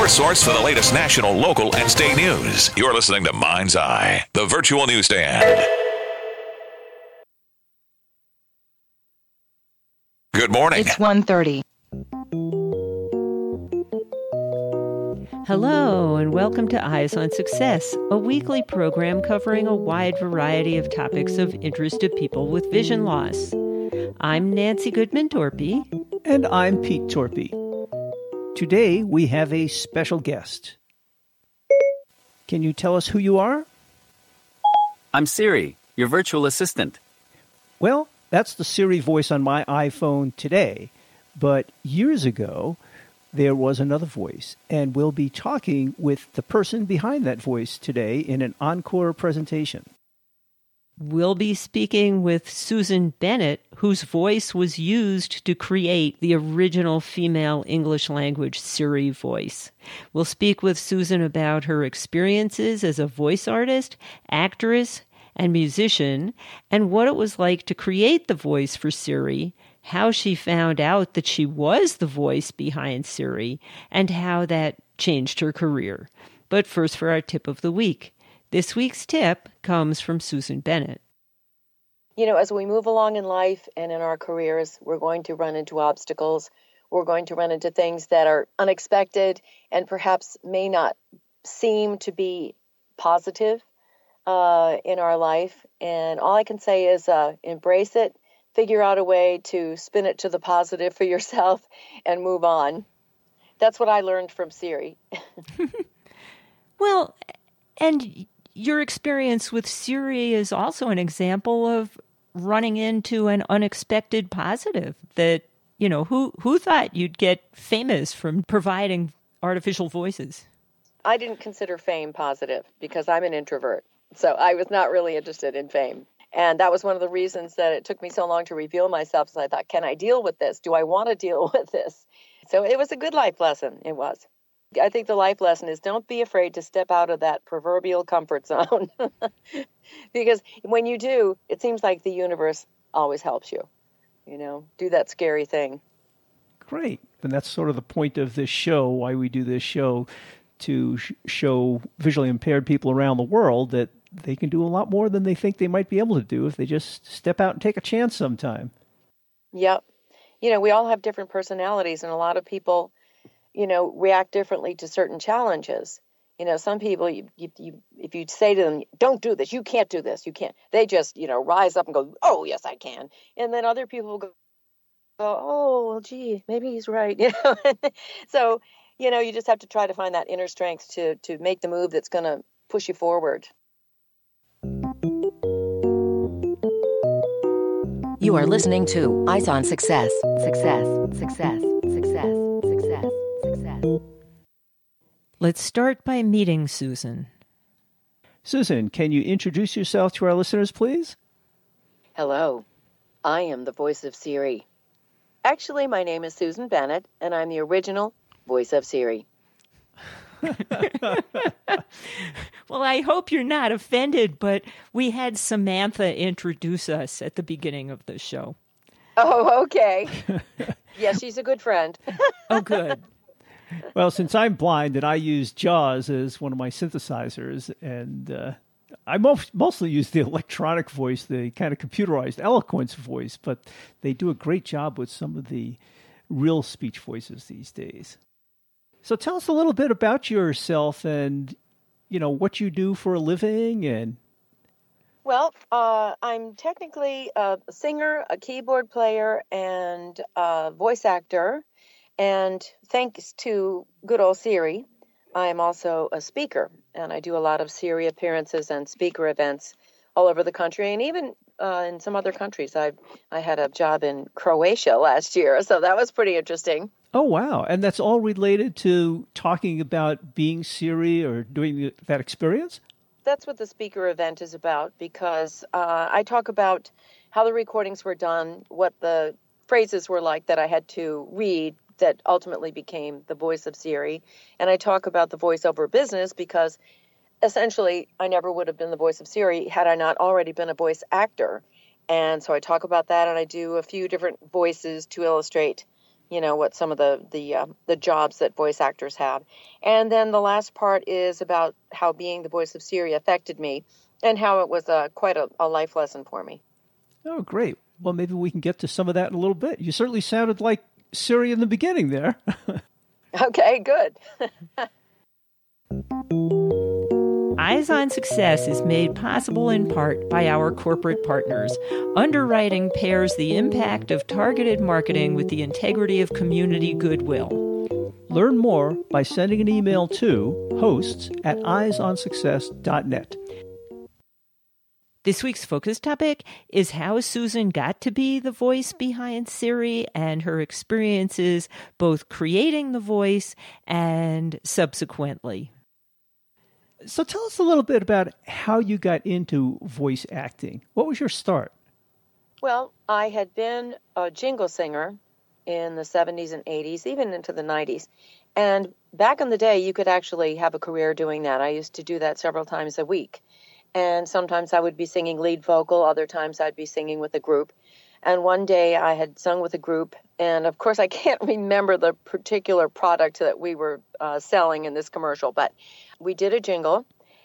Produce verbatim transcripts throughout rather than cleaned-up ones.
source for the latest national, local, and state news. You're listening to Mind's Eye, the virtual newsstand. Good morning. It's one thirty. Hello, and welcome to Eyes on Success, a weekly program covering a wide variety of topics of interest to people with vision loss. I'm Nancy Goodman-Torpy. And I'm Pete Torpy. Today, we have a special guest. Can you tell us who you are? I'm Siri, your virtual assistant. Well, that's the Siri voice on my iPhone today. But years ago, there was another voice, and we'll be talking with the person behind that voice today in an encore presentation. We'll be speaking with Susan Bennett, whose voice was used to create the original female English language Siri voice. We'll speak with Susan about her experiences as a voice artist, actress, and musician, and what it was like to create the voice for Siri, how she found out that she was the voice behind Siri, and how that changed her career. But first for our tip of the week. This week's tip comes from Susan Bennett. You know, as we move along in life and in our careers, we're going to run into obstacles. We're going to run into things that are unexpected and perhaps may not seem to be positive uh, in our life. And all I can say is uh, embrace it. Figure out a way to spin it to the positive for yourself and move on. That's what I learned from Siri. Well, and your experience with Siri is also an example of running into an unexpected positive that, you know, who, who thought you'd get famous from providing artificial voices? I didn't consider fame positive because I'm an introvert. So I was not really interested in fame. And that was one of the reasons that it took me so long to reveal myself. So I thought, can I deal with this? Do I want to deal with this? So it was a good life lesson. It was. I think the life lesson is don't be afraid to step out of that proverbial comfort zone. Because when you do, it seems like the universe always helps you. You know, do that scary thing. Great. And that's sort of the point of this show, why we do this show, to sh- show visually impaired people around the world that they can do a lot more than they think they might be able to do if they just step out and take a chance sometime. Yep. You know, we all have different personalities, and a lot of people, you know, react differently to certain challenges. You know, some people, you, you, you, if you say to them, don't do this, you can't do this, you can't, they just, you know, rise up and go, oh, yes, I can. And then other people go, oh, well, gee, maybe he's right. You know, so, you know, you just have to try to find that inner strength to, to make the move that's going to push you forward. You are listening to Eyes on Success. Success, success, success, success, success. Let's start by meeting Susan. Susan, can you introduce yourself to our listeners, please? Hello, I am the voice of Siri. Actually, my name is Susan Bennett, and I'm the original voice of Siri. Well, I hope you're not offended, but we had Samantha introduce us at the beginning of the show. Oh, okay. Yeah, she's a good friend. Oh, good. Well, since I'm blind and I use JAWS as one of my synthesizers, and uh, I mo- mostly use the electronic voice, the kind of computerized eloquence voice, but they do a great job with some of the real speech voices these days. So tell us a little bit about yourself and, you know, what you do for a living. And Well, uh, I'm technically a singer, a keyboard player, and a voice actor. And thanks to good old Siri, I'm also a speaker. And I do a lot of Siri appearances and speaker events all over the country, and even uh, in some other countries. I I had a job in Croatia last year, so that was pretty interesting. oh, wow. And that's all related to talking about being Siri or doing that experience? That's what the speaker event is about, because uh, I talk about how the recordings were done, what the phrases were like that I had to read that ultimately became the voice of Siri. And I talk about the voiceover business because essentially I never would have been the voice of Siri had I not already been a voice actor. And so I talk about that, and I do a few different voices to illustrate you know, what some of the the uh, the jobs that voice actors have. And then the last part is about how being the voice of Siri affected me and how it was uh, quite a, a life lesson for me. Oh, great. Well, maybe we can get to some of that in a little bit. You certainly sounded like Siri in the beginning there. Okay, good. Eyes on Success is made possible in part by our corporate partners. Underwriting pairs the impact of targeted marketing with the integrity of community goodwill. Learn more by sending an email to hosts at eyes on success dot net. This week's focus topic is how Susan got to be the voice behind Siri and her experiences both creating the voice and subsequently. So tell us a little bit about how you got into voice acting. What was your start? Well, I had been a jingle singer in the seventies and eighties, even into the nineties. And back in the day, you could actually have a career doing that. I used to do that several times a week. And sometimes I would be singing lead vocal, other times I'd be singing with a group. And one day I had sung with a group, and of course I can't remember the particular product that we were uh, selling in this commercial, but we did a jingle,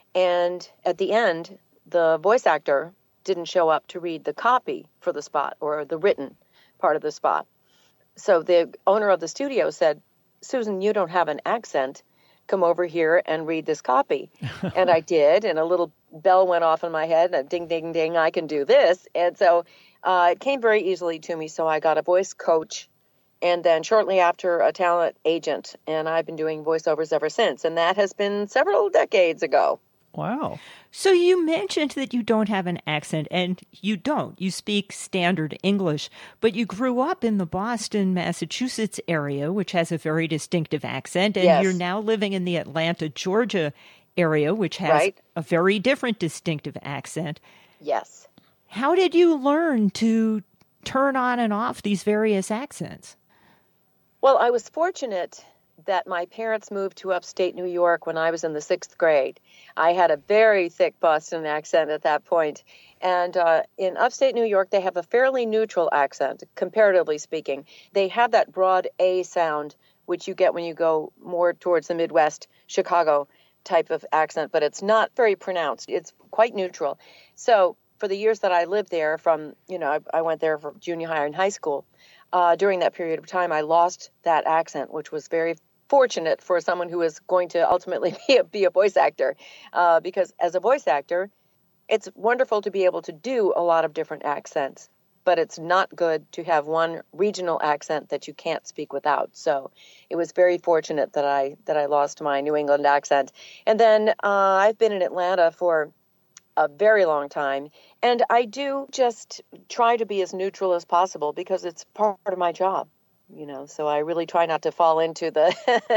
and at the end, the voice actor didn't show up to read the copy for the spot or the written part of the spot. So the owner of the studio said, "Susan, you don't have an accent. Come over here and read this copy." And I did, and a little bell went off in my head, and ding, ding, ding, I can do this. And so uh, it came very easily to me, so I got a voice coach, and then shortly after, a talent agent, and I've been doing voiceovers ever since, and that has been several decades ago. Wow. So you mentioned that you don't have an accent, and you don't. You speak standard English, but you grew up in the Boston, Massachusetts area, which has a very distinctive accent, and Yes. you're now living in the Atlanta, Georgia area, which has Right. a very different distinctive accent. Yes. How did you learn to turn on and off these various accents? Well, I was fortunate that my parents moved to upstate New York when I was in the sixth grade. I had a very thick Boston accent at that point. And uh, in upstate New York, they have a fairly neutral accent, comparatively speaking. They have that broad A sound, which you get when you go more towards the Midwest, Chicago type of accent, but it's not very pronounced. It's quite neutral. So for the years that I lived there, from, you know, I, I went there for junior high and high school, Uh, during that period of time, I lost that accent, which was very fortunate for someone who is going to ultimately be a, be a voice actor. Uh, because as a voice actor, it's wonderful to be able to do a lot of different accents, but it's not good to have one regional accent that you can't speak without. So it was very fortunate that I that I lost my New England accent. And then uh, I've been in Atlanta for a very long time. And I do just try to be as neutral as possible because it's part of my job, you know, so I really try not to fall into the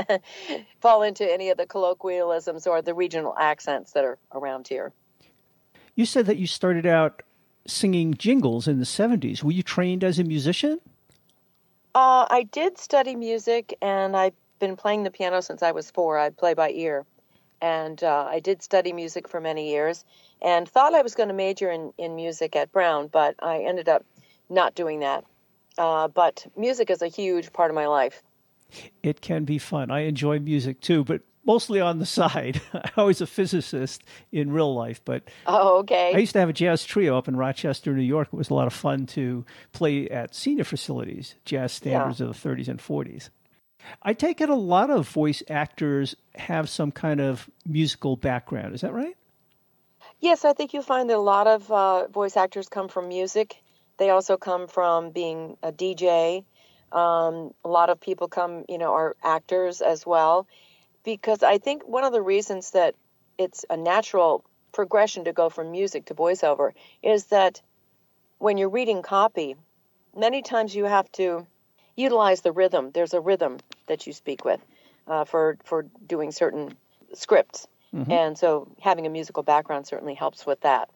fall into any of the colloquialisms or the regional accents that are around here. You said that you started out singing jingles in the seventies. Were you trained as a musician? Uh, I did study music, and I've been playing the piano since I was four. I play by ear. And uh, I did study music for many years and thought I was going to major in, in music at Brown, but I ended up not doing that. Uh, but music is a huge part of my life. It can be fun. I enjoy music too, but mostly on the side. I was a physicist in real life, but Oh, okay. I used to have a jazz trio up in Rochester, New York. It was a lot of fun to play at senior facilities, jazz standards Yeah. of the thirties and forties. I take it a lot of voice actors have some kind of musical background. Is that right? Yes, I think you'll find that a lot of uh, voice actors come from music. They also come from being a D J. Um, a lot of people come, you know, are actors as well. Because I think one of the reasons that it's a natural progression to go from music to voiceover is that when you're reading copy, many times you have to utilize the rhythm. There's a rhythm that you speak with uh, for, for doing certain scripts. Mm-hmm. And so having a musical background certainly helps with that.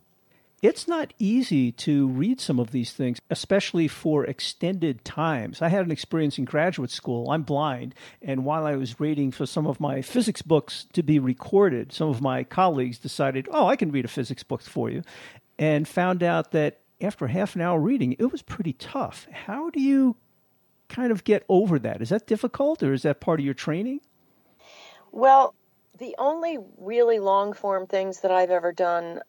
It's not easy to read some of these things, especially for extended times. I had an experience in graduate school. I'm blind, and while I was waiting for some of my physics books to be recorded, some of my colleagues decided, oh, I can read a physics book for you, and found out that after half an hour reading, it was pretty tough. How do you kind of get over that? Is that difficult, or is that part of your training? Well, the only really long-form things that I've ever done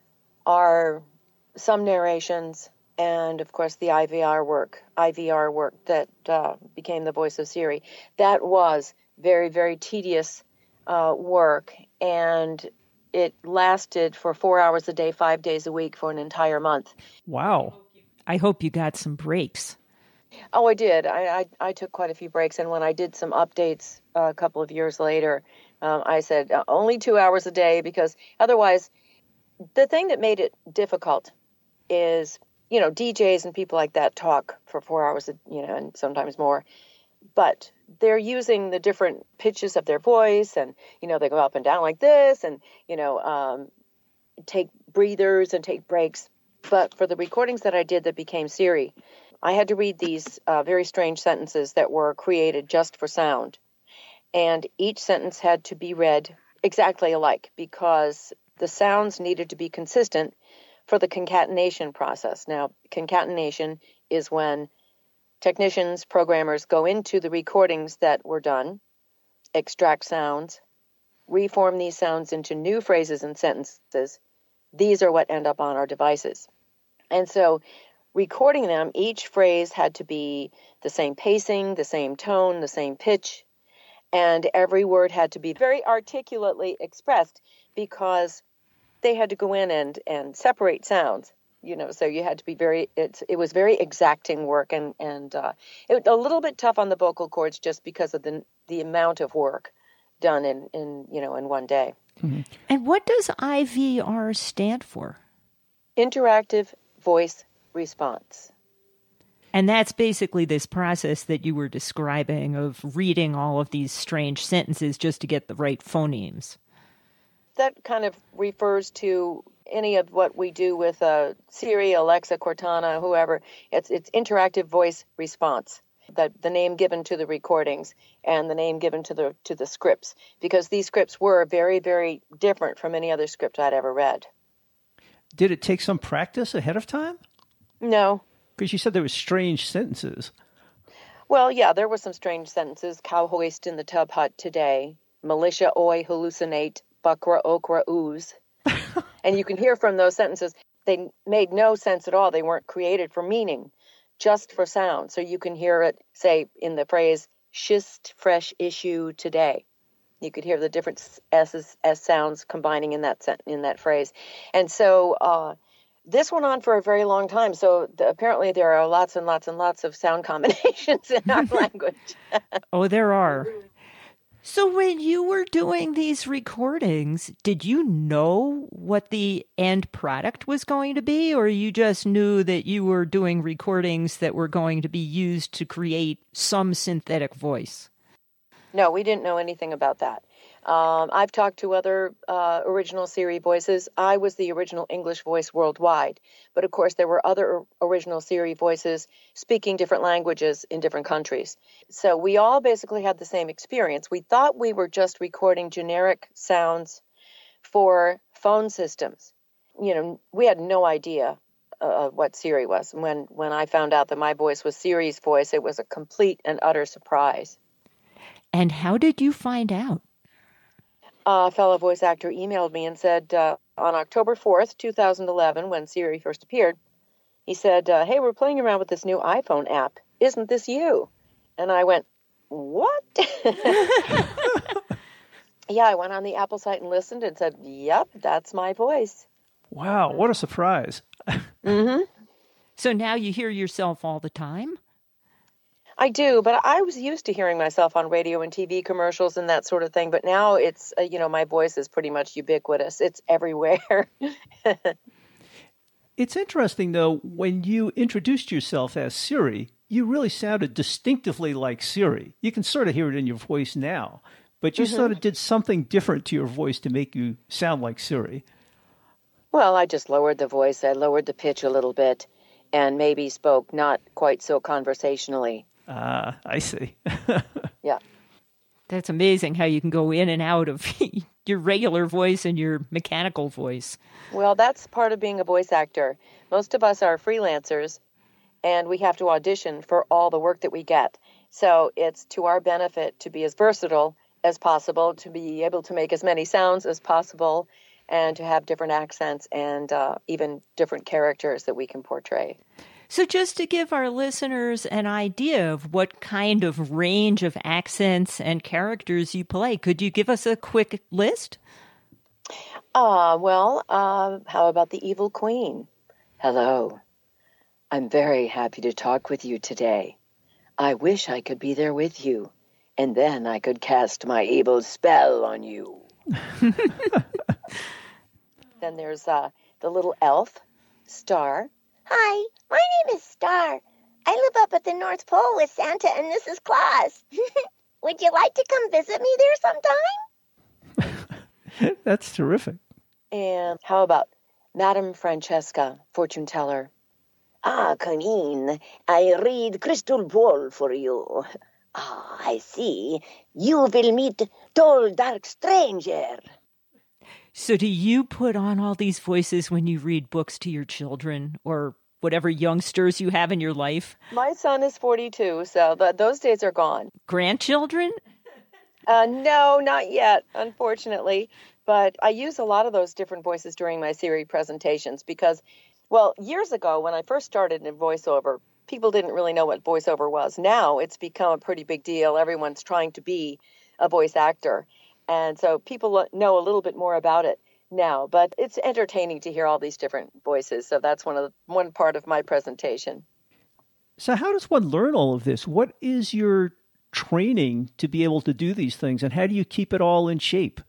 are some narrations and, of course, the I V R work, I V R work that uh, became the voice of Siri. That was very, very tedious uh, work, and it lasted for four hours a day, five days a week for an entire month. Wow. I hope you got some breaks. Oh, I did. I, I, I took quite a few breaks, and when I did some updates uh, a couple of years later, um, I said uh, only two hours a day, because otherwise, the thing that made it difficult is, you know, D Js and people like that talk for four hours, you know, and sometimes more, but they're using the different pitches of their voice, and, you know, they go up and down like this, and, you know, um, take breathers and take breaks. But for the recordings that I did that became Siri, I had to read these uh, very strange sentences that were created just for sound. And each sentence had to be read exactly alike, because the sounds needed to be consistent for the concatenation process. Now, concatenation is when technicians, programmers go into the recordings that were done, extract sounds, reform these sounds into new phrases and sentences. These are what end up on our devices. And so recording them, each phrase had to be the same pacing, the same tone, the same pitch, and every word had to be very articulately expressed, because they had to go in and, and separate sounds, you know, so you had to be very, it, it was very exacting work, and, and uh, it, a little bit tough on the vocal cords just because of the the amount of work done in, in you know, in one day. Mm-hmm. And what does I V R stand for? Interactive Voice Response. And that's basically this process that you were describing of reading all of these strange sentences just to get the right phonemes. That kind of refers to any of what we do with uh, Siri, Alexa, Cortana, whoever. It's it's interactive voice response. The, the name given to the recordings and the name given to the to the scripts, because these scripts were very, very different from any other script I'd ever read. Did it take some practice ahead of time? No. Because you said there were strange sentences. Well, yeah, there were some strange sentences. Cow hoist in the tub hut today. Militia oi hallucinate. Buckra okra ooze. And you can hear from those sentences, they made no sense at all. They weren't created for meaning, just for sound. So you can hear it, say, in the phrase, schist fresh issue today. You could hear the different S's, S sounds combining in that sent- in that phrase. And so uh, this went on for a very long time. So the, apparently there are lots and lots and lots of sound combinations in our language. Oh, there are. So when you were doing these recordings, did you know what the end product was going to be, or you just knew that you were doing recordings that were going to be used to create some synthetic voice? No, we didn't know anything about that. Um, I've talked to other uh, original Siri voices. I was the original English voice worldwide. But of course, there were other original Siri voices speaking different languages in different countries. So we all basically had the same experience. We thought we were just recording generic sounds for phone systems. You know, we had no idea uh, what Siri was. When, when I found out that my voice was Siri's voice, it was a complete and utter surprise. And how did you find out? A fellow voice actor emailed me and said, uh, on October fourth, twenty eleven, when Siri first appeared, he said, uh, hey, we're playing around with this new iPhone app. Isn't this you? And I went, what? Yeah, I went on the Apple site and listened and said, yep, that's my voice. Wow, what a surprise. Mm-hmm. So now you hear yourself all the time? I do, but I was used to hearing myself on radio and T V commercials and that sort of thing. But now it's, uh, you know, my voice is pretty much ubiquitous. It's everywhere. It's interesting, though, when you introduced yourself as Siri, you really sounded distinctively like Siri. You can sort of hear it in your voice now, but you mm-hmm. sort of did something different to your voice to make you sound like Siri. Well, I just lowered the voice. I lowered the pitch a little bit and maybe spoke not quite so conversationally. Ah, uh, I see. Yeah. That's amazing how you can go in and out of your regular voice and your mechanical voice. Well, that's part of being a voice actor. Most of us are freelancers, and we have to audition for all the work that we get. So it's to our benefit to be as versatile as possible, to be able to make as many sounds as possible, and to have different accents and uh, even different characters that we can portray. So just to give our listeners an idea of what kind of range of accents and characters you play, could you give us a quick list? Uh, well, uh, how about the Evil Queen? Hello. I'm very happy to talk with you today. I wish I could be there with you, and then I could cast my evil spell on you. Then there's uh, the little elf, Star. Hi, my name is Star. I live up at the North Pole with Santa and Missus Claus. Would you like to come visit me there sometime? That's terrific. And how about Madame Francesca, fortune teller? Ah, come in. I read crystal ball for you. Ah, I see. You will meet tall, dark stranger. So do you put on all these voices when you read books to your children or whatever youngsters you have in your life? My son is forty-two, so th- those days are gone. Grandchildren? Uh, no, not yet, unfortunately. But I use a lot of those different voices during my Siri presentations because, well, years ago when I first started in voiceover, people didn't really know what voiceover was. Now it's become a pretty big deal. Everyone's trying to be a voice actor. And so people know a little bit more about it now, but it's entertaining to hear all these different voices. So that's one of the, one part of my presentation. So how does one learn all of this? What is your training to be able to do these things, and how do you keep it all in shape?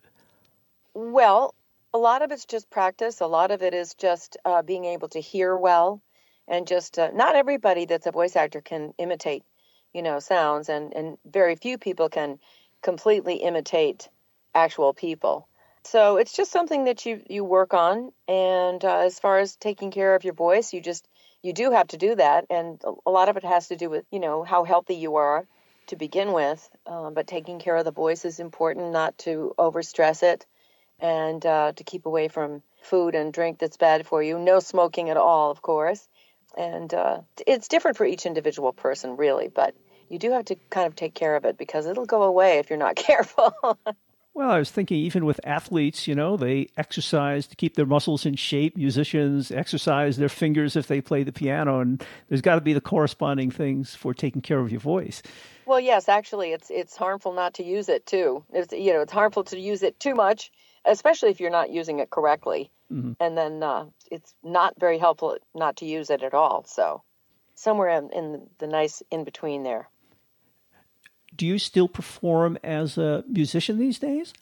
Well, a lot of it's just practice. A lot of it is just uh, being able to hear well, and just uh, not everybody that's a voice actor can imitate, you know, sounds, and, and very few people can completely imitate actual people. So it's just something that you, you work on. And uh, as far as taking care of your voice, you just, you do have to do that. And a lot of it has to do with, you know, how healthy you are to begin with. Um, but taking care of the voice is important, not to overstress it, and uh, to keep away from food and drink that's bad for you. No smoking at all, of course. And uh, it's different for each individual person, really. But you do have to kind of take care of it because it'll go away if you're not careful. Well, I was thinking even with athletes, you know, they exercise to keep their muscles in shape. Musicians exercise their fingers if they play the piano, and there's got to be the corresponding things for taking care of your voice. Well, yes, actually, it's it's harmful not to use it, too. It's, you know, it's harmful to use it too much, especially if you're not using it correctly. Mm-hmm. And then uh, it's not very helpful not to use it at all. So somewhere in, in the nice in-between there. Do you still perform as a musician these days?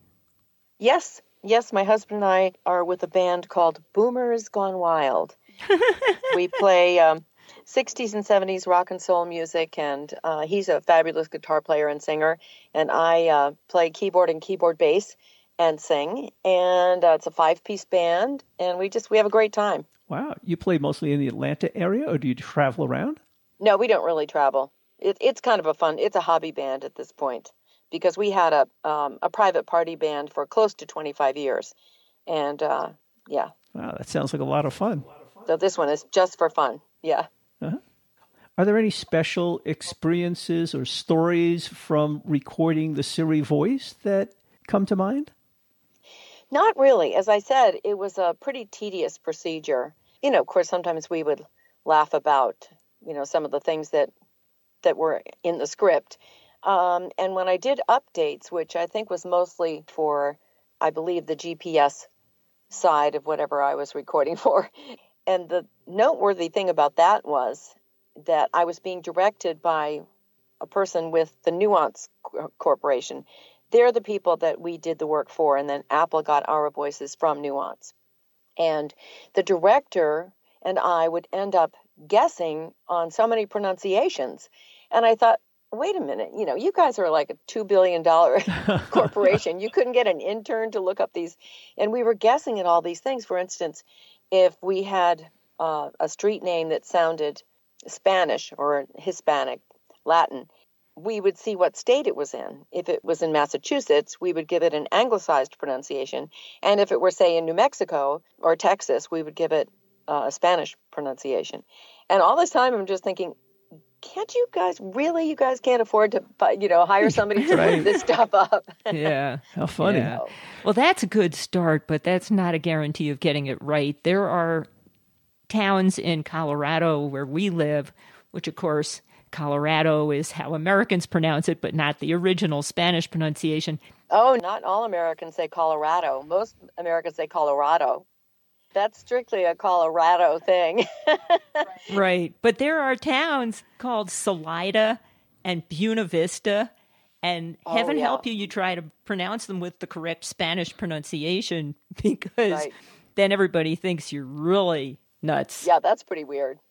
Yes. Yes, my husband and I are with a band called Boomers Gone Wild. We play um, sixties and seventies rock and soul music, and uh, he's a fabulous guitar player and singer, and I uh, play keyboard and keyboard bass and sing, and uh, it's a five-piece band, and we just we have a great time. Wow. You play mostly in the Atlanta area, or do you travel around? No, we don't really travel. It, it's kind of a fun, it's a hobby band at this point, because we had a um, a private party band for close to twenty-five years. And uh, yeah. Wow, that sounds like a lot of fun. So this one is just for fun. Yeah. Uh-huh. Are there any special experiences or stories from recording the Siri voice that come to mind? Not really. As I said, it was a pretty tedious procedure. You know, of course, sometimes we would laugh about, you know, some of the things that that were in the script. Um, and when I did updates, which I think was mostly for, I believe, the G P S side of whatever I was recording for. And the noteworthy thing about that was that I was being directed by a person with the Nuance Corporation. They're the people that we did the work for, and then Apple got our voices from Nuance. And the director and I would end up guessing on so many pronunciations. And I thought, wait a minute, you know, you guys are like a two billion dollars corporation. You couldn't get an intern to look up these. And we were guessing at all these things. For instance, if we had uh, a street name that sounded Spanish or Hispanic, Latin, we would see what state it was in. If it was in Massachusetts, we would give it an anglicized pronunciation. And if it were, say, in New Mexico or Texas, we would give it uh, a Spanish pronunciation. And all this time, I'm just thinking, can't you guys, really, you guys can't afford to, buy, you know, hire somebody to Right. look this stuff up? Yeah. How funny. Yeah. Well, that's a good start, but that's not a guarantee of getting it right. There are towns in Colorado where we live, which, of course, Colorado is how Americans pronounce it, but not the original Spanish pronunciation. Oh, not all Americans say Colorado. Most Americans say Colorado. That's strictly a Colorado thing. Right. But there are towns called Salida and Buena Vista, and Oh, heaven yeah. help you, you try to pronounce them with the correct Spanish pronunciation, because Right. then everybody thinks you're really nuts. Yeah, that's pretty weird.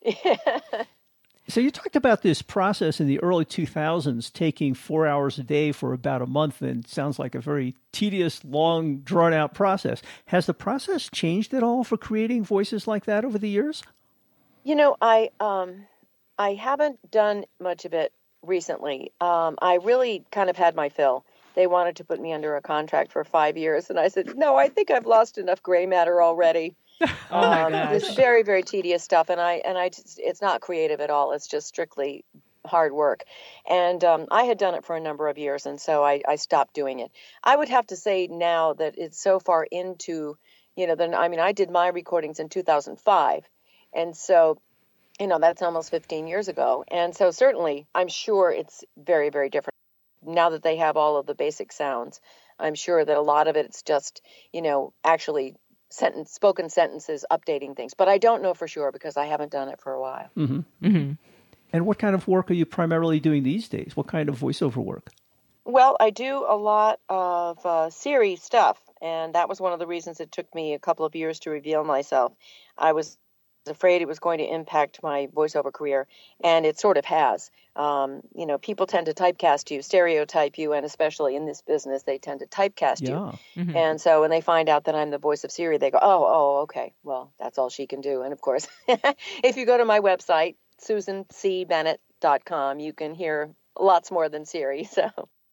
So you talked about this process in the early two thousands, taking four hours a day for about a month, and it sounds like a very tedious, long, drawn-out process. Has the process changed at all for creating voices like that over the years? You know, I um, I haven't done much of it recently. Um, I really kind of had my fill. They wanted to put me under a contract for five years, and I said, no, I think I've lost enough gray matter already. Oh, my um, gosh. It's very, very tedious stuff, and I and I just, it's not creative at all. It's just strictly hard work. And um, I had done it for a number of years, and so I, I stopped doing it. I would have to say now that it's so far into, you know, then I mean, I did my recordings in two thousand five, and so, you know, that's almost fifteen years ago. And so certainly, I'm sure it's very, very different now that they have all of the basic sounds. I'm sure that a lot of it's just, you know, actually sentence, spoken sentences, updating things. But I don't know for sure because I haven't done it for a while. Mm-hmm. Mm-hmm. And what kind of work are you primarily doing these days? What kind of voiceover work? Well, I do a lot of uh, Siri stuff, and that was one of the reasons it took me a couple of years to reveal myself. I was afraid it was going to impact my voiceover career, and it sort of has. Um, you know, people tend to typecast you, stereotype you, and especially in this business, they tend to typecast you. Yeah. Mm-hmm. And so when they find out that I'm the voice of Siri, they go, oh, oh, okay, well, that's all she can do. And of course, if you go to my website, susan c bennett dot com, you can hear lots more than Siri. So,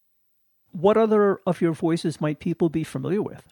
What other of your voices might people be familiar with?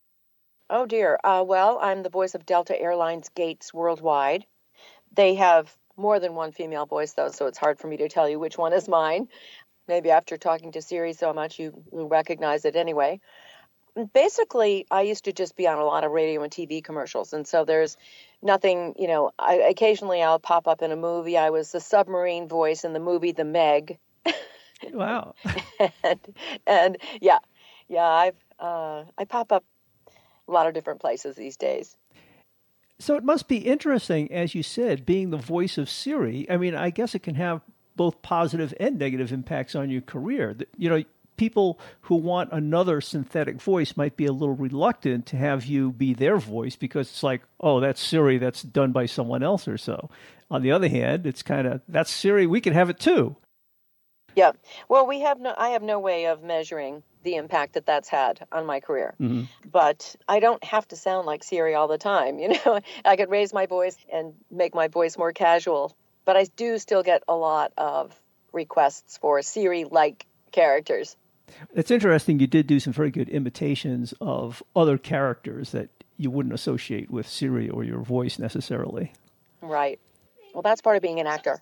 oh dear. Uh, well, I'm the voice of Delta Airlines Gates Worldwide. They have more than one female voice, though, so it's hard for me to tell you which one is mine. Maybe after talking to Siri so much, you will recognize it anyway. Basically, I used to just be on a lot of radio and T V commercials, and so there's nothing, you know, I, occasionally I'll pop up in a movie. I was the submarine voice in the movie The Meg. Wow. and, and yeah, yeah, I've uh, I pop up a lot of different places these days. So it must be interesting, as you said, being the voice of Siri. I mean, I guess it can have both positive and negative impacts on your career. You know, people who want another synthetic voice might be a little reluctant to have you be their voice because it's like, oh, that's Siri, that's done by someone else or so. On the other hand, it's kind of, that's Siri, we can have it too. Yeah. Well, we have no, I have no way of measuring the impact that that's had on my career. Mm-hmm. But I don't have to sound like Siri all the time. You know, I could raise my voice and make my voice more casual. But I do still get a lot of requests for Siri-like characters. It's interesting. You did do some very good imitations of other characters that you wouldn't associate with Siri or your voice necessarily. Right. Well, that's part of being an actor.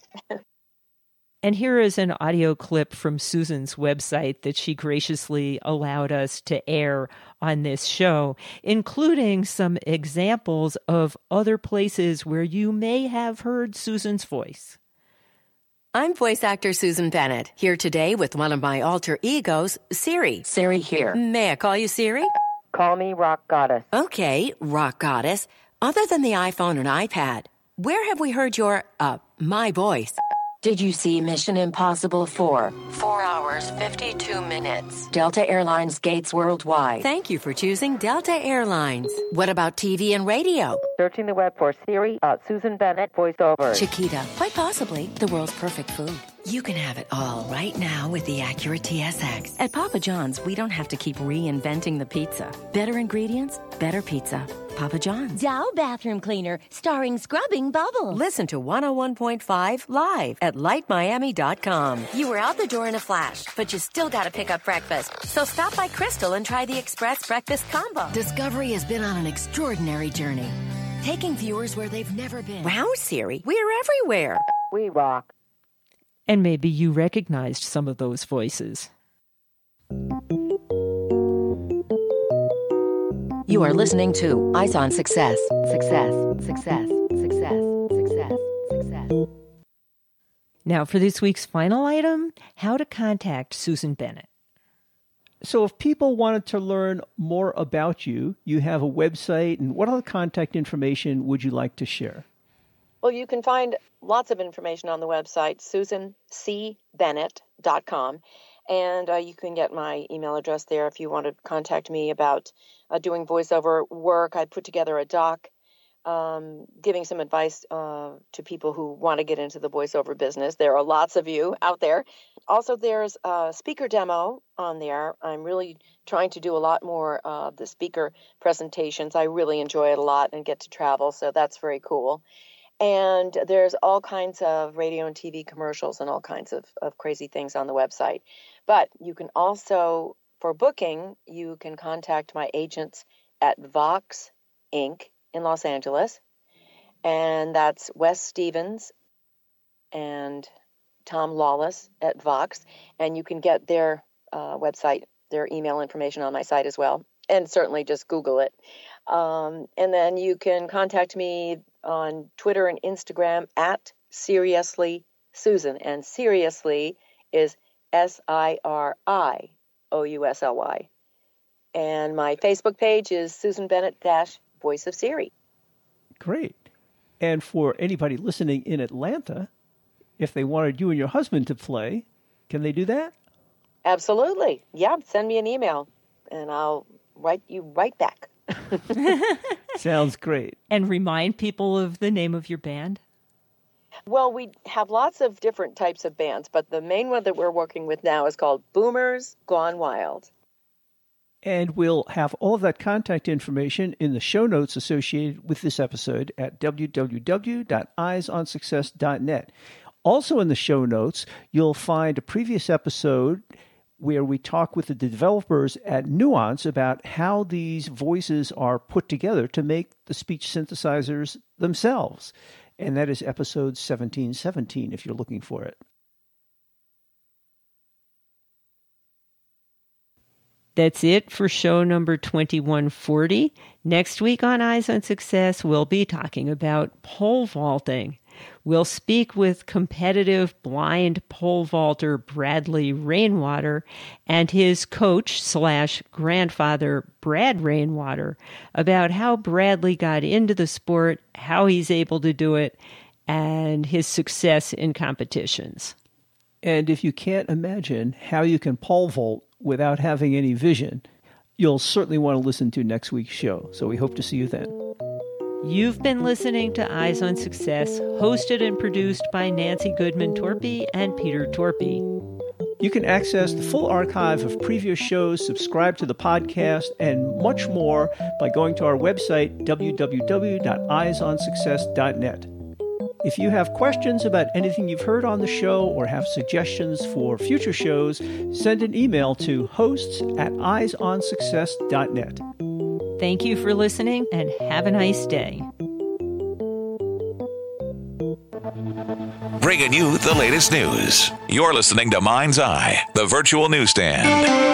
And here is an audio clip from Susan's website that she graciously allowed us to air on this show, including some examples of other places where you may have heard Susan's voice. I'm voice actor Susan Bennett, here today with one of my alter egos, Siri. Siri here. May I call you Siri? Call me Rock Goddess. Okay, Rock Goddess. Other than the iPhone and iPad, where have we heard your, uh, my voice? Did you see Mission Impossible four? Four hours, fifty-two minutes. Delta Airlines Gates Worldwide. Thank you for choosing Delta Airlines. What about T V and radio? Searching the web for Siri, uh, Susan Bennett voiceover. Chiquita, quite possibly the world's perfect food. You can have it all right now with the Acura T S X. At Papa John's, we don't have to keep reinventing the pizza. Better ingredients, better pizza. Papa John's. Dow Bathroom Cleaner, starring Scrubbing Bubbles. Listen to one oh one point five live at light miami dot com. You were out the door in a flash, but you still got to pick up breakfast. So stop by Crystal and try the Express Breakfast Combo. Discovery has been on an extraordinary journey, taking viewers where they've never been. Wow, Siri, we're everywhere. We rock. And maybe you recognized some of those voices. You are listening to Eyes on Success. Success, success, success, success, success. Now for this week's final item, how to contact Susan Bennett. So if people wanted to learn more about you, you have a website, and what other contact information would you like to share? Well, you can find lots of information on the website, susan c bennett dot com. And uh, you can get my email address there if you want to contact me about uh, doing voiceover work. I put together a doc um, giving some advice uh, to people who want to get into the voiceover business. There are lots of you out there. Also, there's a speaker demo on there. I'm really trying to do a lot more of uh, the speaker presentations. I really enjoy it a lot and get to travel, so that's very cool. And there's all kinds of radio and T V commercials and all kinds of, of crazy things on the website. But you can also, for booking, you can contact my agents at Vox Incorporated in Los Angeles. And that's Wes Stevens and Tom Lawless at Vox. And you can get their uh, website, their email information on my site as well. And certainly just Google it. Um, and then you can contact me on Twitter and Instagram at Seriously Susan. And Seriously is S I R I O U S L Y. And my Facebook page is Susan Bennett dash Voice of Siri. Great. And for anybody listening in Atlanta, if they wanted you and your husband to play, can they do that? Absolutely. Yeah, send me an email and I'll write you right back. Sounds great. And remind people of the name of your band. Well, we have lots of different types of bands, but the main one that we're working with now is called Boomers Gone Wild. And we'll have all of that contact information in the show notes associated with this episode at w w w dot eyes on success dot net. Also in the show notes, you'll find a previous episode where we talk with the developers at Nuance about how these voices are put together to make the speech synthesizers themselves. And that is episode seventeen seventeen if you're looking for it. That's it for show number twenty-one forty. Next week on Eyes on Success, we'll be talking about pole vaulting. We'll speak with competitive blind pole vaulter Bradley Rainwater and his coach slash grandfather Brad Rainwater about how Bradley got into the sport, how he's able to do it, and his success in competitions. And if you can't imagine how you can pole vault without having any vision, you'll certainly want to listen to next week's show. So we hope to see you then. You've been listening to Eyes on Success, hosted and produced by Nancy Goodman Torpy and Peter Torpy. You can access the full archive of previous shows, subscribe to the podcast, and much more by going to our website, w w w dot eyes on success dot net. If you have questions about anything you've heard on the show or have suggestions for future shows, send an email to hosts at eyes on success dot net. Thank you for listening and have a nice day. Bringing you the latest news. You're listening to Mind's Eye, the virtual newsstand.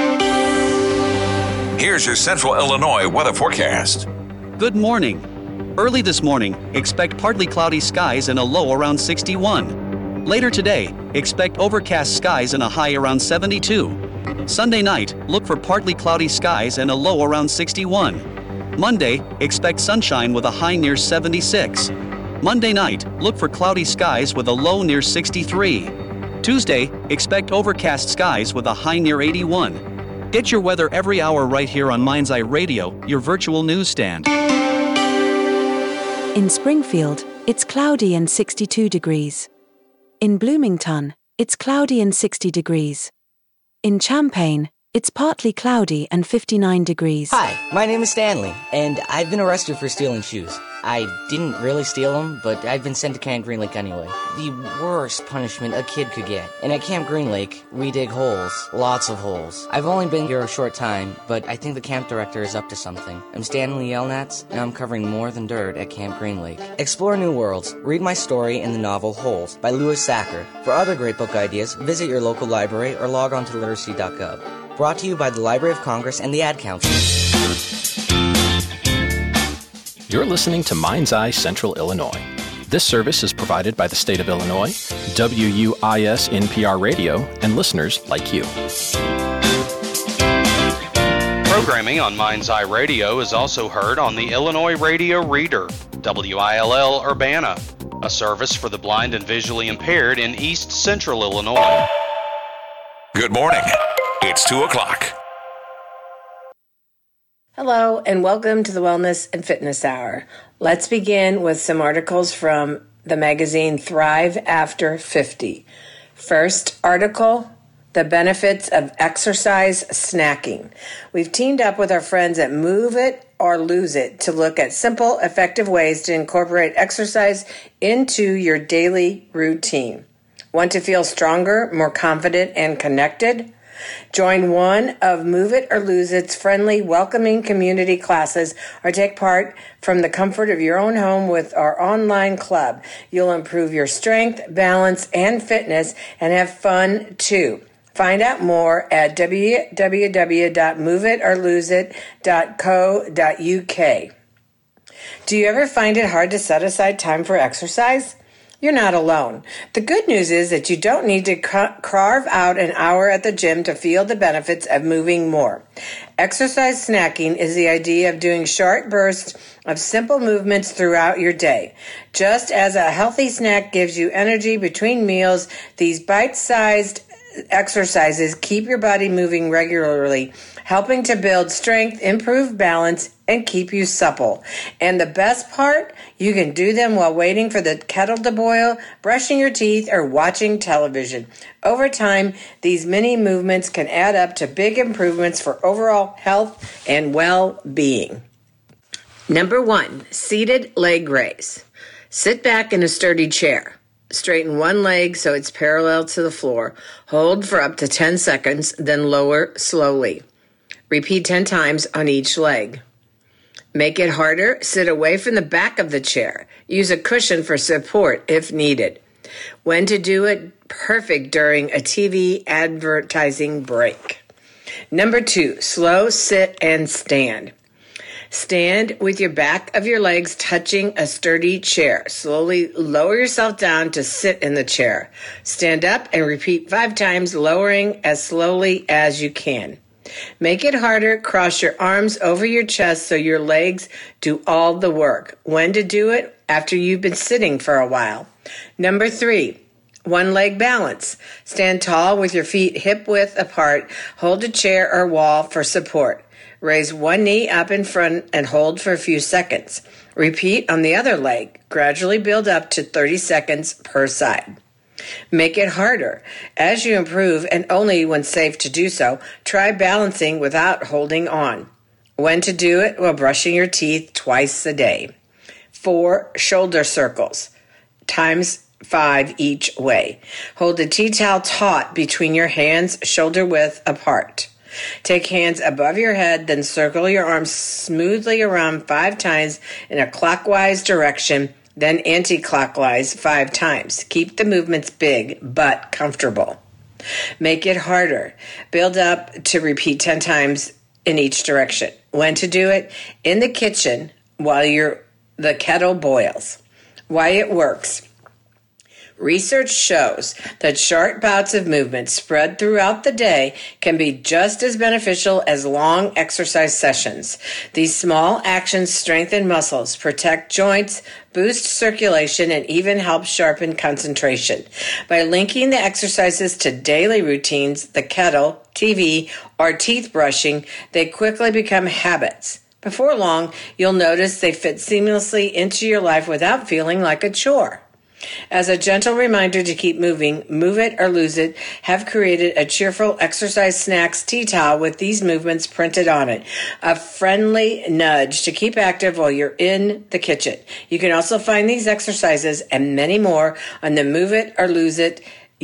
Here's your Central Illinois weather forecast. Good morning. Early this morning, expect partly cloudy skies and a low around sixty-one. Later today, expect overcast skies and a high around seventy-two. Sunday night, look for partly cloudy skies and a low around sixty-one. Monday, expect sunshine with a high near seventy-six. Monday night, look for cloudy skies with a low near sixty-three. Tuesday, expect overcast skies with a high near eighty-one. Get your weather every hour right here on Mind's Eye Radio, your virtual newsstand. In Springfield, it's cloudy and sixty-two degrees. In Bloomington, it's cloudy and sixty degrees. In Champaign, It's partly cloudy and fifty-nine degrees. Hi, my name is Stanley, and I've been arrested for stealing shoes. I didn't really steal them, but I've been sent to Camp Green Lake anyway. The worst punishment a kid could get. And at Camp Green Lake, we dig holes. Lots of holes. I've only been here a short time, but I think the camp director is up to something. I'm Stanley Yelnats, and I'm covering more than dirt at Camp Green Lake. Explore new worlds. Read my story in the novel Holes by Louis Sacker. For other great book ideas, visit your local library or log on to literacy dot gov. Brought to you by the Library of Congress and the Ad Council. You're listening to Mind's Eye Central Illinois. This service is provided by the state of Illinois, W U I S N P R Radio, and listeners like you. Programming on Mind's Eye Radio is also heard on the Illinois Radio Reader, W I L L Urbana, a service for the blind and visually impaired in East Central Illinois. Good morning. It's two o'clock. Hello, and welcome to the Wellness and Fitness Hour. Let's begin with some articles from the magazine Thrive After fifty. First article, the benefits of exercise snacking. We've teamed up with our friends at Move It or Lose It to look at simple, effective ways to incorporate exercise into your daily routine. Want to feel stronger, more confident, and connected? Join one of Move It or Lose It's friendly, welcoming community classes or take part from the comfort of your own home with our online club. You'll improve your strength, balance, and fitness and have fun too. Find out more at w w w dot move it or lose it dot co dot u k. Do you ever find it hard to set aside time for exercise? You're not alone. The good news is that you don't need to carve out an hour at the gym to feel the benefits of moving more. Exercise snacking is the idea of doing short bursts of simple movements throughout your day. Just as a healthy snack gives you energy between meals, these bite-sized exercises keep your body moving regularly, helping to build strength, improve balance, and keep you supple. And the best part, you can do them while waiting for the kettle to boil, brushing your teeth, or watching television. Over time, these mini movements can add up to big improvements for overall health and well-being. Number one, seated leg raise. Sit back in a sturdy chair. Straighten one leg so it's parallel to the floor. Hold for up to ten seconds, then lower slowly. Repeat ten times on each leg. Make it harder. Sit away from the back of the chair. Use a cushion for support if needed. When to do it? Perfect during a T V advertising break. Number two, slow sit and stand. Stand with your back of your legs touching a sturdy chair. Slowly lower yourself down to sit in the chair. Stand up and repeat five times, lowering as slowly as you can. Make it harder. Cross your arms over your chest so your legs do all the work. When to do it? After you've been sitting for a while. Number three, one leg balance. Stand tall with your feet hip width apart. Hold a chair or wall for support. Raise one knee up in front and hold for a few seconds. Repeat on the other leg. Gradually build up to thirty seconds per side. Make it harder. As you improve, and only when safe to do so, try balancing without holding on. When to do it? While brushing your teeth twice a day. Four, shoulder circles. Times five each way. Hold the tea towel taut between your hands, shoulder width apart. Take hands above your head, then circle your arms smoothly around five times in a clockwise direction, then anti-clockwise five times. Keep the movements big but comfortable. Make it harder. Build up to repeat ten times in each direction. When to do it? In the kitchen while you're, the kettle boils. Why it works. Research shows that short bouts of movement spread throughout the day can be just as beneficial as long exercise sessions. These small actions strengthen muscles, protect joints, boost circulation, and even help sharpen concentration. By linking the exercises to daily routines, the kettle, T V, or teeth brushing, they quickly become habits. Before long, you'll notice they fit seamlessly into your life without feeling like a chore. As a gentle reminder to keep moving, Move It or Lose It have created a cheerful exercise snacks tea towel with these movements printed on it. A friendly nudge to keep active while you're in the kitchen. You can also find these exercises and many more on the Move It or Lose It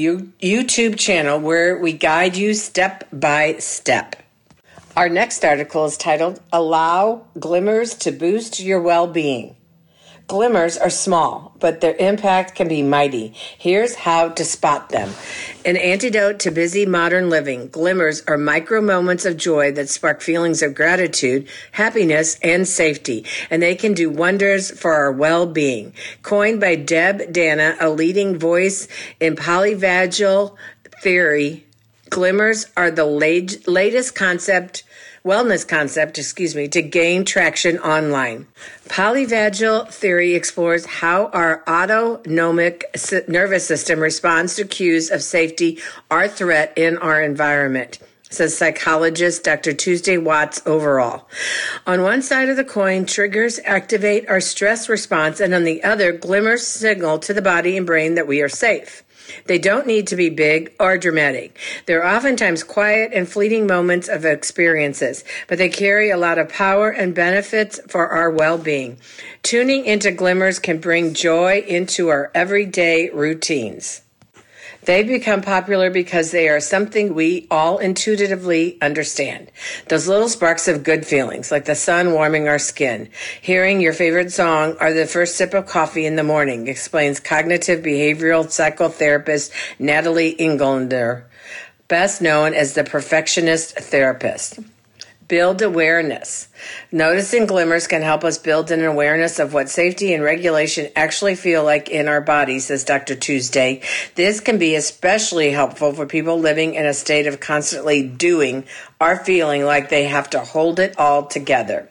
YouTube channel, where we guide you step by step. Our next article is titled, Allow Glimmers to Boost Your Well-Being. Glimmers are small, but their impact can be mighty. Here's how to spot them. An antidote to busy modern living, glimmers are micro moments of joy that spark feelings of gratitude, happiness, and safety, and they can do wonders for our well-being. Coined by Deb Dana, a leading voice in polyvagal theory, glimmers are the late, latest concept wellness concept, excuse me, to gain traction online. Polyvagal theory explores how our autonomic nervous system responds to cues of safety or threat in our environment, says psychologist Doctor Tuesday Watts overall. On one side of the coin, triggers activate our stress response, and on the other, glimmers signal to the body and brain that we are safe. They don't need to be big or dramatic. They're oftentimes quiet and fleeting moments of experiences, but they carry a lot of power and benefits for our well-being. Tuning into glimmers can bring joy into our everyday routines. They've become popular because they are something we all intuitively understand. Those little sparks of good feelings, like the sun warming our skin, hearing your favorite song, or the first sip of coffee in the morning, explains cognitive behavioral psychotherapist Natalie Englander, best known as the perfectionist therapist. Build awareness. Noticing glimmers can help us build an awareness of what safety and regulation actually feel like in our bodies, says Doctor Tuesday. This can be especially helpful for people living in a state of constantly doing or feeling like they have to hold it all together.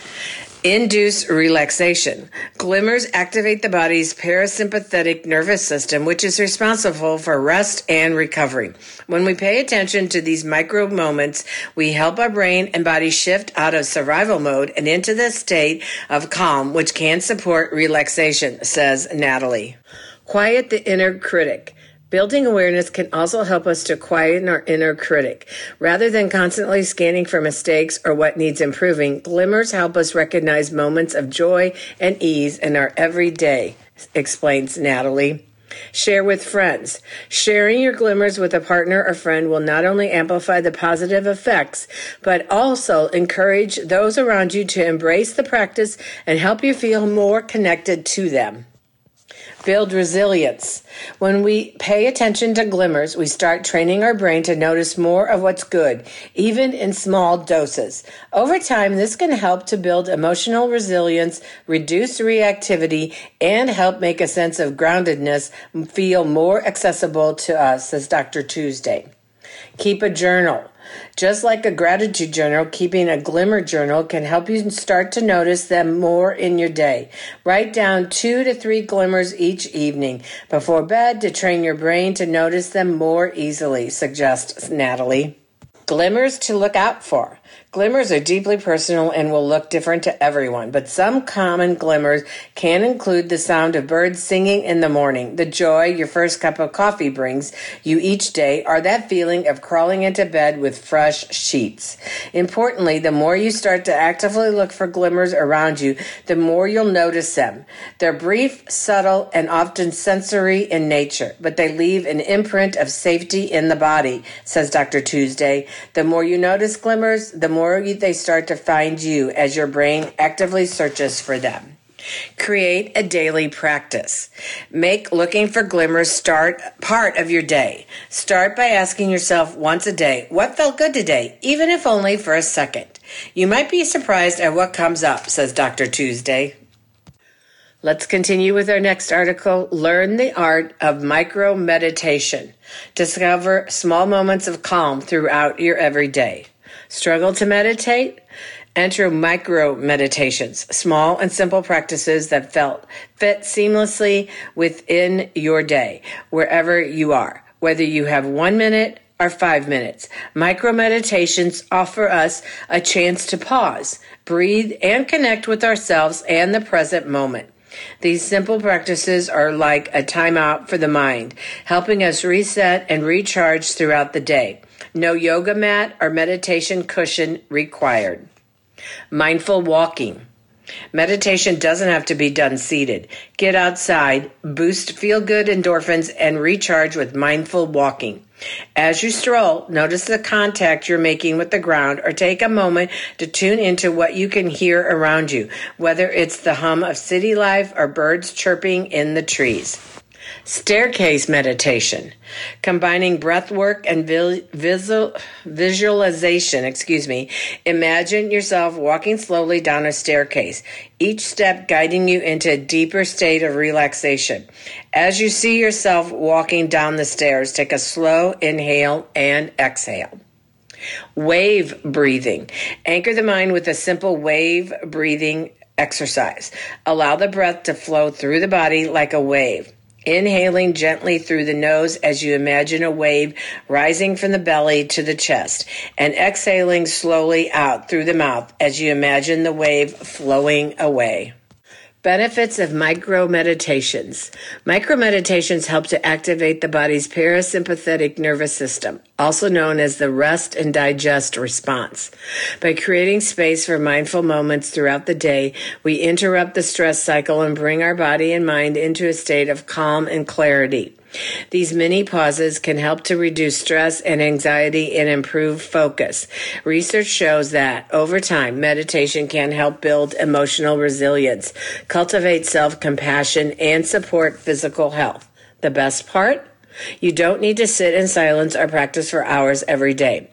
Induce relaxation. Glimmers activate the body's parasympathetic nervous system, which is responsible for rest and recovery. When we pay attention to these micro moments, we help our brain and body shift out of survival mode and into the state of calm, which can support relaxation, says Natalie. Quiet the inner critic. Building awareness can also help us to quieten our inner critic. Rather than constantly scanning for mistakes or what needs improving, glimmers help us recognize moments of joy and ease in our everyday, explains Natalie. Share with friends. Sharing your glimmers with a partner or friend will not only amplify the positive effects, but also encourage those around you to embrace the practice and help you feel more connected to them. Build resilience. When we pay attention to glimmers, we start training our brain to notice more of what's good, even in small doses. Over time, this can help to build emotional resilience, reduce reactivity, and help make a sense of groundedness feel more accessible to us, says Doctor Tuesday. Keep a journal. Just like a gratitude journal, keeping a glimmer journal can help you start to notice them more in your day. Write down two to three glimmers each evening before bed to train your brain to notice them more easily, suggests Natalie. Glimmers to look out for. Glimmers are deeply personal and will look different to everyone, but some common glimmers can include the sound of birds singing in the morning, the joy your first cup of coffee brings you each day, or that feeling of crawling into bed with fresh sheets. Importantly, the more you start to actively look for glimmers around you, the more you'll notice them. They're brief, subtle, and often sensory in nature, but they leave an imprint of safety in the body, says Doctor Tuesday. The more you notice glimmers, the more they start to find you as your brain actively searches for them. Create a daily practice. Make looking for glimmers start part of your day. Start by asking yourself once a day, what felt good today, even if only for a second. You might be surprised at what comes up, says Doctor Tuesday. Let's continue with our next article, Learn the Art of Micro Meditation. Discover small moments of calm throughout your everyday. Struggle to meditate? Enter micro meditations, small and simple practices that felt fit seamlessly within your day, wherever you are, whether you have one minute or five minutes. Micro meditations offer us a chance to pause, breathe, and connect with ourselves and the present moment. These simple practices are like a timeout for the mind, helping us reset and recharge throughout the day. No yoga mat or meditation cushion required. Mindful walking. Meditation doesn't have to be done seated. Get outside, boost feel-good endorphins, and recharge with mindful walking. As you stroll, notice the contact you're making with the ground, or take a moment to tune into what you can hear around you, whether it's the hum of city life or birds chirping in the trees. Staircase meditation, combining breath work and visual, visualization, excuse me. Imagine yourself walking slowly down a staircase, each step guiding you into a deeper state of relaxation. As you see yourself walking down the stairs, take a slow inhale and exhale. Wave breathing. Anchor the mind with a simple wave breathing exercise. Allow the breath to flow through the body like a wave. Inhaling gently through the nose as you imagine a wave rising from the belly to the chest, and exhaling slowly out through the mouth as you imagine the wave flowing away. Benefits of micro meditations. Micro meditations help to activate the body's parasympathetic nervous system, also known as the rest and digest response. By creating space for mindful moments throughout the day, we interrupt the stress cycle and bring our body and mind into a state of calm and clarity. These mini pauses can help to reduce stress and anxiety and improve focus. Research shows that over time, meditation can help build emotional resilience, cultivate self-compassion, and support physical health. The best part? You don't need to sit in silence or practice for hours every day.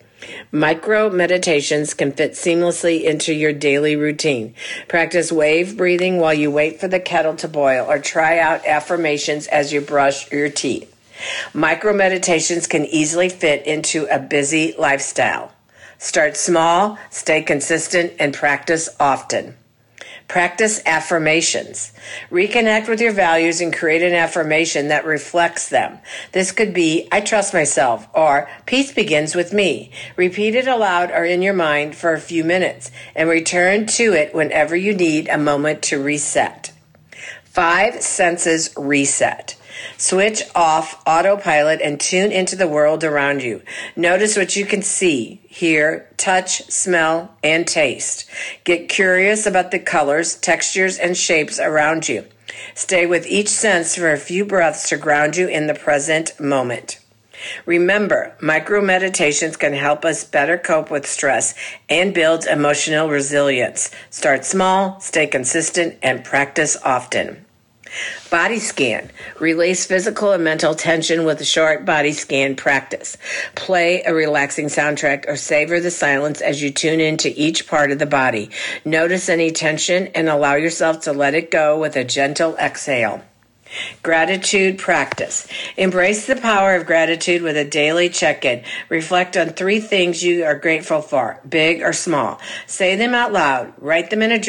Micro meditations can fit seamlessly into your daily routine. Practice wave breathing while you wait for the kettle to boil, or try out affirmations as you brush your teeth. Micro meditations can easily fit into a busy lifestyle. Start small, stay consistent, and practice often. Practice affirmations. Reconnect with your values and create an affirmation that reflects them. This could be, I trust myself, or peace begins with me. Repeat it aloud or in your mind for a few minutes, and return to it whenever you need a moment to reset. Five senses reset. Switch off autopilot and tune into the world around you. Notice what you can see, hear, touch, smell, and taste. Get curious about the colors, textures, and shapes around you. Stay with each sense for a few breaths to ground you in the present moment. Remember, micro meditations can help us better cope with stress and build emotional resilience. Start small, stay consistent, and practice often. Body scan. Release physical and mental tension with a short body scan practice. Play a relaxing soundtrack or savor the silence as you tune into each part of the body. Notice any tension and allow yourself to let it go with a gentle exhale. Gratitude practice. Embrace the power of gratitude with a daily check-in. Reflect on three things you are grateful for, big or small. Say them out loud. Write them in a